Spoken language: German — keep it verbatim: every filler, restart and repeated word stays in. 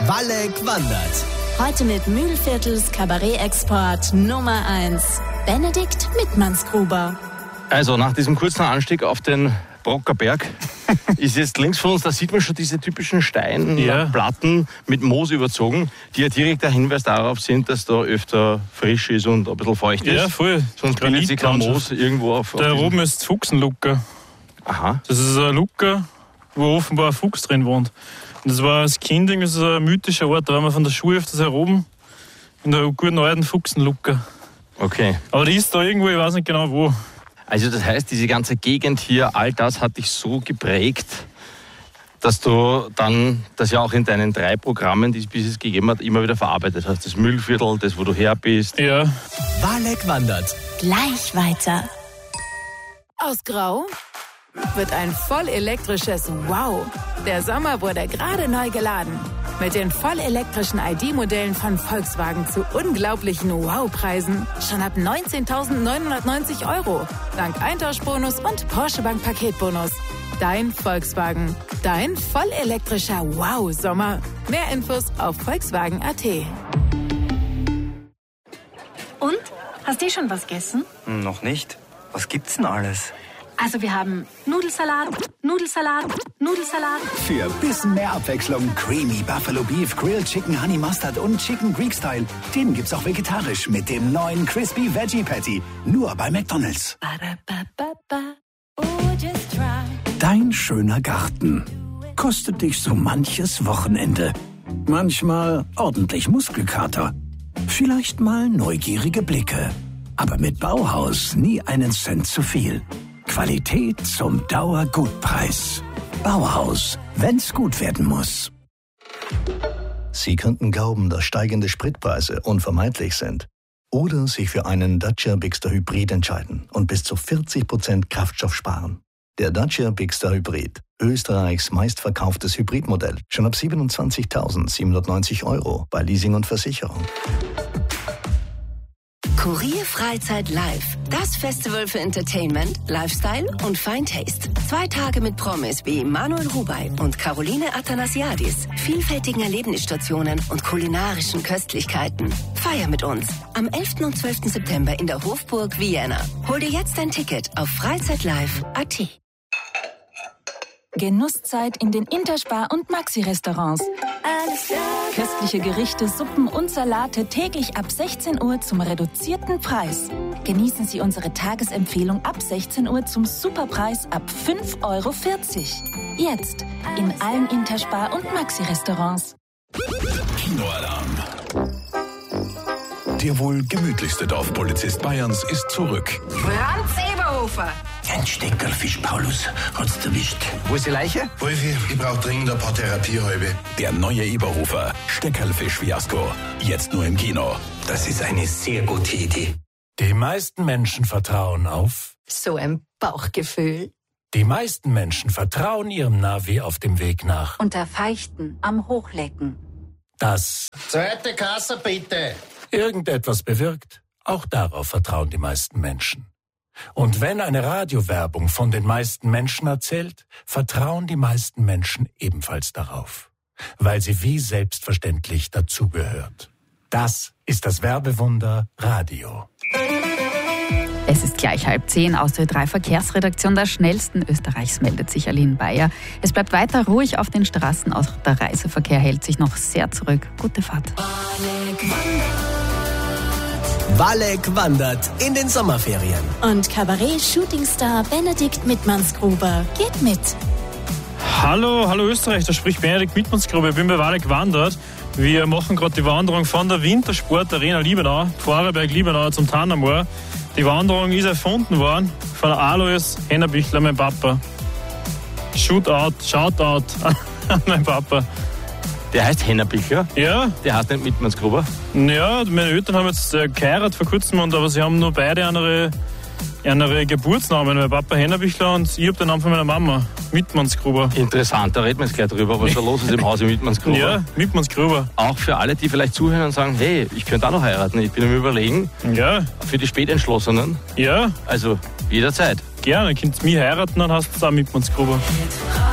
Walleck wandert. Heute mit Mühlviertels Kabarett-Export Nummer eins, Benedikt Mittmannsgruber. Also nach diesem kurzen Anstieg auf den Brockerberg ist jetzt links von uns, da sieht man schon diese typischen Steinplatten ja. mit Moos überzogen, die ja direkt der Hinweis darauf sind, dass da öfter frisch ist und ein bisschen feucht ist. Ja, voll. Sonst bildet sich kein Moos irgendwo auf. Da auf oben ist Fuchsenlucker. Aha. Das ist ein Lucker, wo offenbar ein Fuchs drin wohnt. Und das war als Kind das ist ein mythischer Ort, da waren wir von der Schule öfters her oben, in der guten alten Fuchsenlucker. Okay. Aber die ist da irgendwo, ich weiß nicht genau wo. Also das heißt, diese ganze Gegend hier, all das hat dich so geprägt, dass du dann das ja auch in deinen drei Programmen, die es bis jetzt gegeben hat, immer wieder verarbeitet hast. Das Mühlviertel, das wo du her bist. Ja. Walleck wandert. Gleich weiter. Aus Grau wird ein vollelektrisches Wow. Der Sommer wurde gerade neu geladen. Mit den vollelektrischen I D-Modellen von Volkswagen zu unglaublichen Wow-Preisen. Schon ab neunzehntausendneunhundertneunzig Euro. Dank Eintauschbonus und Porsche Bank Paketbonus. Dein Volkswagen. Dein vollelektrischer Wow-Sommer. Mehr Infos auf Volkswagen Punkt a t. Und? Hast du schon was gegessen? Noch nicht. Was gibt's denn alles? Also wir haben Nudelsalat, Nudelsalat, Nudelsalat. Für ein bisschen mehr Abwechslung Creamy Buffalo Beef, Grilled Chicken Honey Mustard und Chicken Greek Style. Den gibt's auch vegetarisch mit dem neuen Crispy Veggie Patty. Nur bei McDonald's. Dein schöner Garten kostet dich so manches Wochenende. Manchmal ordentlich Muskelkater. Vielleicht mal neugierige Blicke. Aber mit Bauhaus nie einen Cent zu viel. Qualität zum Dauergutpreis. Bauhaus, wenn's gut werden muss. Sie könnten glauben, dass steigende Spritpreise unvermeidlich sind. Oder sich für einen Dacia Bigster Hybrid entscheiden und bis zu vierzig Prozent Kraftstoff sparen. Der Dacia Bigster Hybrid, Österreichs meistverkauftes Hybridmodell, schon ab siebenundzwanzigtausendsiebenhundertneunzig Euro bei Leasing und Versicherung. Kurier Freizeit Live. Das Festival für Entertainment, Lifestyle und Fine Taste. Zwei Tage mit Promis wie Manuel Rubey und Caroline Athanasiadis, vielfältigen Erlebnisstationen und kulinarischen Köstlichkeiten. Feier mit uns am elften und zwölften September in der Hofburg Vienna. Hol dir jetzt dein Ticket auf freizeitlive punkt a t. Genusszeit in den Interspar- und Maxi-Restaurants. Köstliche Gerichte, Suppen und Salate täglich ab sechzehn Uhr zum reduzierten Preis. Genießen Sie unsere Tagesempfehlung ab sechzehn Uhr zum Superpreis ab fünf Euro vierzig. Jetzt in allen Interspar- und Maxi-Restaurants. Kinoalarm. Der wohl gemütlichste Dorfpolizist Bayerns ist zurück. Franz Eberhofer. Ein Steckerlfisch, Paulus, hat's erwischt. Wo ist die Leiche? Wolfi, ich brauch dringend ein paar Therapiehalbe. Der neue Eberhofer, Steckerlfisch-Fiasko. Jetzt nur im Kino. Das ist eine sehr gute Idee. Die meisten Menschen vertrauen auf... So ein Bauchgefühl. Die meisten Menschen vertrauen ihrem Navi auf dem Weg nach... Unter Feichten am Hochlecken. Das... Zweite Kasse, bitte. ...irgendetwas bewirkt. Auch darauf vertrauen die meisten Menschen. Und wenn eine Radiowerbung von den meisten Menschen erzählt, vertrauen die meisten Menschen ebenfalls darauf, weil sie wie selbstverständlich dazugehört. Das ist das Werbewunder Radio. Es ist gleich halb zehn. Aus der Ö drei Verkehrsredaktion der schnellsten Österreichs meldet sich Aline Bayer. Es bleibt weiter ruhig auf den Straßen. Auch der Reiseverkehr hält sich noch sehr zurück. Gute Fahrt. Walleck wandert in den Sommerferien. Und Kabarett-Shootingstar Benedikt Mittmannsgruber geht mit. Hallo, hallo Österreich, da spricht Benedikt Mittmannsgruber. Ich bin bei Walleck wandert. Wir machen gerade die Wanderung von der Wintersport-Arena Liebenau, Vorarlberg-Liebenau zum Tannermoor. Die Wanderung ist erfunden worden von Alois Hennerbichler, mein Papa. Shootout, Shoutout an mein Papa. Der heißt Hennerbichler? Ja. Der heißt nicht Mittmannsgruber? Ja, meine Eltern haben jetzt äh, geheiratet vor kurzem, und, aber sie haben nur beide andere, andere Geburtsnamen. Mein Papa Hennerbichler und ich habe den Namen von meiner Mama, Mittmannsgruber. Interessant, da reden wir jetzt gleich drüber, was da los ist im Hause Mittmannsgruber. Ja, Mittmannsgruber. Auch für alle, die vielleicht zuhören und sagen, hey, ich könnte auch noch heiraten, ich bin am Überlegen. Ja. Für die Spätentschlossenen. Ja. Also jederzeit. Gerne, könnt ihr mich heiraten, dann hast du auch Mittmannsgruber.